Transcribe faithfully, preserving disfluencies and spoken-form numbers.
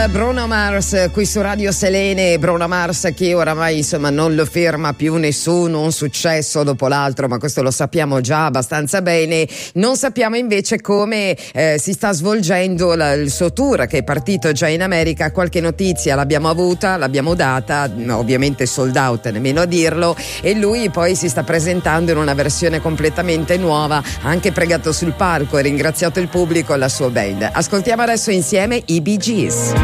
Bruno Mars qui su Radio Selene. Bruno Mars che oramai insomma non lo ferma più nessuno, un successo dopo l'altro, ma questo lo sappiamo già abbastanza bene. Non sappiamo invece come eh, si sta svolgendo la, il suo tour, che è partito già in America. Qualche notizia l'abbiamo avuta, l'abbiamo data, ovviamente sold out, nemmeno a dirlo, e lui poi si sta presentando in una versione completamente nuova, ha anche pregato sul palco e ringraziato il pubblico e la sua band. Ascoltiamo adesso insieme i Bee Gees.